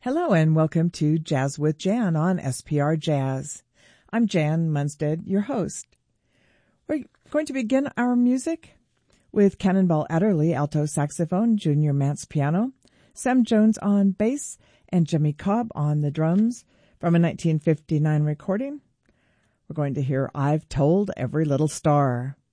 Hello and welcome to Jazz with Jan on SPR Jazz. I'm Jan Munstead, your host. We're going to begin our music with Cannonball Adderley, alto saxophone, Junior Mance piano, Sam Jones on bass, and Jimmy Cobb on the drums from a 1959 recording. We're going to hear I've Told Every Little Star.